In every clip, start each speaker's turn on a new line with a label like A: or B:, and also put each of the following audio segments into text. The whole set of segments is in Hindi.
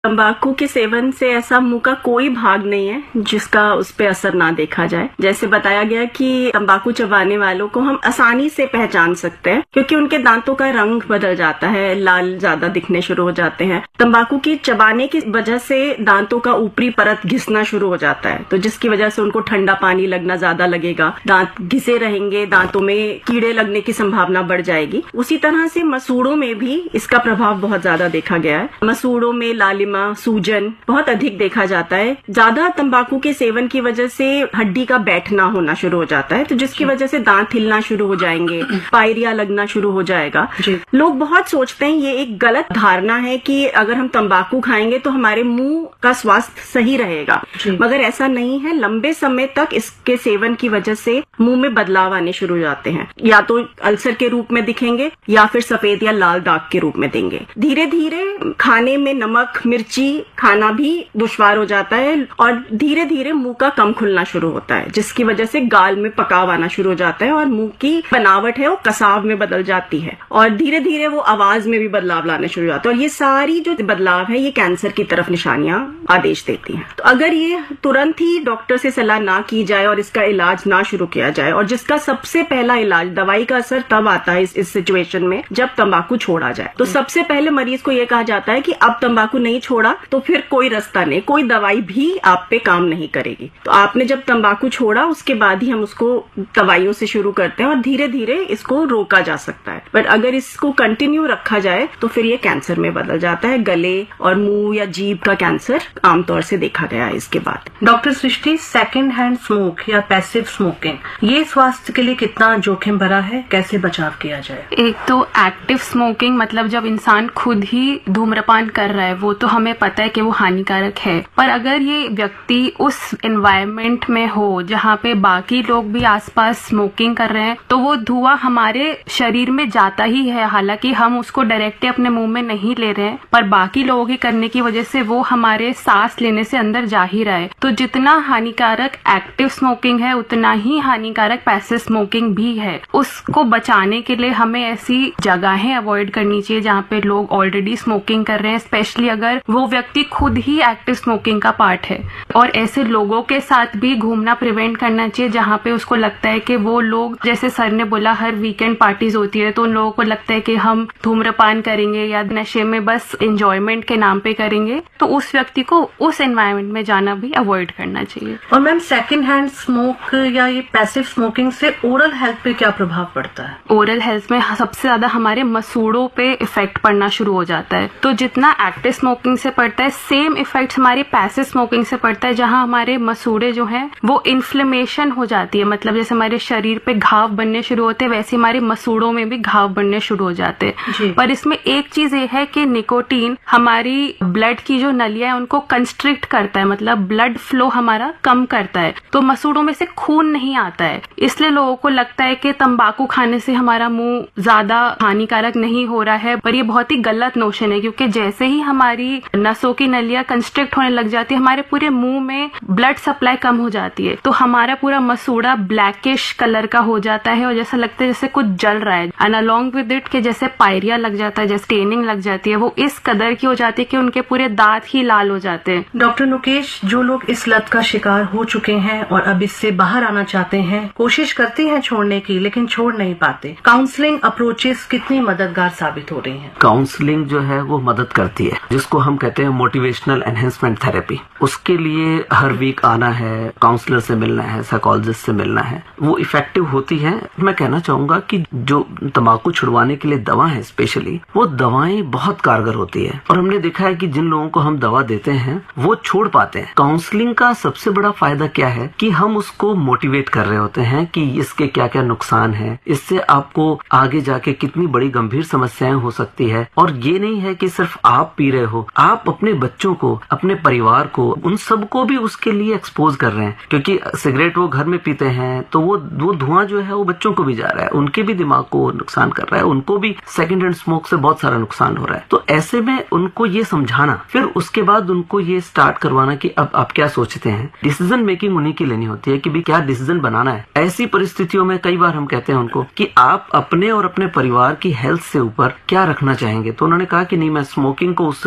A: तंबाकू के सेवन से ऐसा मुंह का कोई भाग नहीं है जिसका उस पे असर ना देखा जाए। जैसे बताया गया कि तंबाकू चबाने वालों को हम आसानी से पहचान सकते हैं क्योंकि उनके दांतों का रंग बदल जाता है, लाल ज्यादा दिखने शुरू हो जाते हैं। तंबाकू की चबाने की वजह से दांतों का ऊपरी परत घिसना शुरू हो जाता है, तो जिसकी वजह से उनको ठंडा पानी लगना ज्यादा लगेगा, दांत घिसे रहेंगे, दांतों में कीड़े लगने की संभावना बढ़ जाएगी। उसी तरह से मसूड़ों में भी इसका प्रभाव बहुत ज्यादा देखा गया है। मसूड़ों में लालिमा, सूजन बहुत अधिक देखा जाता है। ज्यादा तंबाकू के सेवन की वजह से हड्डी का बैठना होना शुरू हो जाता है, तो जिसकी वजह से दांत हिलना शुरू हो जाएंगे, पायरिया लगना शुरू हो जाएगा। लोग बहुत सोचते हैं, ये एक गलत धारणा है कि अगर हम तंबाकू खाएंगे तो हमारे मुंह का स्वास्थ्य सही रहेगा, मगर ऐसा नहीं है। लंबे समय तक इसके सेवन की वजह से मुंह में बदलाव आने शुरू हो जाते हैं, या तो अल्सर के रूप में दिखेंगे या फिर सफेद या लाल दाग के रूप में देंगे। धीरे धीरे खाने में नमक मिर्ची खाना भी दुश्वार हो जाता है और धीरे धीरे मुंह का कम खुलना शुरू होता है, जिसकी वजह से गाल में पकाव आना शुरू हो जाता है और मुंह की बनावट है वो कसाव में बदल जाती है और धीरे धीरे वो आवाज में भी बदलाव लाने शुरू हो जाता है। और ये सारी जो बदलाव है ये कैंसर की तरफ निशानियां आदेश देती हैं। तो अगर ये तुरंत ही डॉक्टर से सलाह ना की जाए और इसका इलाज ना शुरू किया जाए, और जिसका सबसे पहला इलाज, दवाई का असर तब आता है इस सिचुएशन में जब तंबाकू छोड़ा जाए। तो सबसे पहले मरीज को ये कहा जाता है कि अब तंबाकू नहीं छोड़ा तो फिर कोई रास्ता नहीं, कोई दवाई भी आप पे काम नहीं करेगी। तो आपने जब तंबाकू छोड़ा उसके बाद ही हम उसको दवाइयों से शुरू करते हैं और धीरे धीरे इसको रोका जा सकता है। बट अगर इसको कंटिन्यू रखा जाए तो फिर ये कैंसर में बदल जाता है। गले और मुंह या जीभ का कैंसर आमतौर से देखा गया है इसके बाद।
B: डॉक्टर सृष्टि, सेकेंड हैंड स्मोक या पैसिव स्मोकिंग ये स्वास्थ्य के लिए कितना जोखिम भरा है, कैसे बचाव किया जाए?
C: एक तो एक्टिव स्मोकिंग मतलब जब इंसान खुद ही धूम्रपान कर रहा है, वो तो हमें पता है कि वो हानिकारक है। पर अगर ये व्यक्ति उस एनवायरनमेंट में हो जहाँ पे बाकी लोग भी आसपास स्मोकिंग कर रहे हैं, तो वो धुआं हमारे शरीर में जाता ही है। हालांकि हम उसको डायरेक्टली अपने मुंह में नहीं ले रहे हैं, पर बाकी लोगों के करने की वजह से वो हमारे सांस लेने से अंदर जा ही रहा है। तो जितना हानिकारक एक्टिव स्मोकिंग है उतना ही हानिकारक पैसिव स्मोकिंग भी है। उसको बचाने के लिए हमें ऐसी जगहें अवॉइड करनी चाहिए जहाँ पे लोग ऑलरेडी स्मोकिंग कर रहे हैं, स्पेशली अगर वो व्यक्ति खुद ही एक्टिव स्मोकिंग का पार्ट है। और ऐसे लोगों के साथ भी घूमना प्रिवेंट करना चाहिए जहाँ पे उसको लगता है कि वो लोग, जैसे सर ने बोला, हर वीकेंड पार्टीज होती है, तो उन लोगों को लगता है कि हम धूम्रपान करेंगे या नशे में बस एंजॉयमेंट के नाम पे करेंगे, तो उस व्यक्ति को उस एनवायरनमेंट में जाना भी अवॉइड करना चाहिए।
B: और मैम, सेकेंड हैंड स्मोक या ये पैसिव स्मोकिंग से ओरल हेल्थ पे क्या प्रभाव पड़ता है?
C: ओरल हेल्थ में सबसे ज्यादा हमारे मसूड़ों पे इफेक्ट पड़ना शुरू हो जाता है। तो जितना एक्टिव स्मोकिंग से पड़ता है, सेम इफेक्ट हमारी पैसिव स्मोकिंग से पड़ता है, जहां हमारे मसूड़े जो हैं वो इन्फ्लेमेशन हो जाती है। मतलब जैसे हमारे शरीर पे घाव बनने शुरू होते हैं, वैसे हमारे मसूड़ों में भी घाव बनने शुरू हो जाते हैं। पर इसमें एक चीज ये है कि निकोटीन हमारी ब्लड की जो नलियां है उनको कंस्ट्रिक्ट करता है, मतलब ब्लड फ्लो हमारा कम करता है, तो मसूड़ों में से खून नहीं आता है। इसलिए लोगों को लगता है कि तंबाकू खाने से हमारा मुंह ज्यादा हानिकारक नहीं हो रहा है, पर ये बहुत ही गलत नोशन है, क्योंकि जैसे ही हमारी नसों की नलियां कंस्ट्रिक्ट होने लग जाती है, हमारे पूरे मुंह में ब्लड सप्लाई कम हो जाती है, तो हमारा पूरा मसूड़ा ब्लैकिश कलर का हो जाता है और जैसा लगता है जैसे कुछ जल रहा है। एंड अलॉन्ग विद इट के जैसे पायरिया लग जाता है, जैसे स्टेनिंग लग जाती है, वो इस कदर की हो जाती है कि उनके पूरे दांत ही लाल हो जाते हैं।
B: डॉक्टर नुकेश, जो लोग इस लत का शिकार हो चुके हैं और अब इससे बाहर आना चाहते हैं, कोशिश करते हैं छोड़ने की लेकिन छोड़ नहीं पाते, काउंसलिंग अप्रोचेस कितनी मददगार साबित हो रही हैं?
D: काउंसलिंग जो है वो मदद करती है, जिसको हम कहते हैं मोटिवेशनल एनहेंसमेंट थेरेपी। उसके लिए हर वीक आना है, काउंसलर से मिलना है, साइकोलॉजिस्ट से मिलना है, वो इफेक्टिव होती है। मैं कहना चाहूंगा कि जो तंबाकू छुड़वाने के लिए दवा है स्पेशली, वो दवाएं बहुत कारगर होती है और हमने देखा है कि जिन लोगों को हम दवा देते हैं वो छोड़ पाते हैं। काउंसलिंग का सबसे बड़ा फायदा क्या है कि हम उसको मोटिवेट कर रहे होते हैं कि इसके क्या क्या नुकसान है, इससे आपको आगे जाके कितनी बड़ी गंभीर समस्याएं हो सकती है। और ये नहीं है कि सिर्फ आप पी रहे हो, आप अपने बच्चों को, अपने परिवार को, उन सबको भी उसके लिए एक्सपोज कर रहे हैं, क्योंकि सिगरेट वो घर में पीते हैं तो वो धुआं जो है वो बच्चों को भी जा रहा है, उनके भी दिमाग को नुकसान कर रहा है, उनको भी सेकेंड हैंड स्मोक से बहुत सारा नुकसान हो रहा है। तो ऐसे में उनको ये समझाना, फिर उसके बाद उनको ये स्टार्ट करवाना कि अब आप क्या सोचते हैं। डिसीजन मेकिंग उन्हीं की लेनी होती है कि भी क्या डिसीजन बनाना है। ऐसी परिस्थितियों में कई बार हम कहते हैं उनको कि आप अपने और अपने परिवार की हेल्थ से ऊपर क्या रखना चाहेंगे, तो उन्होंने कहा कि नहीं, मैं स्मोकिंग को उससे ऊपर नहीं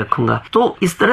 D: रखूंगा। तो इस तरह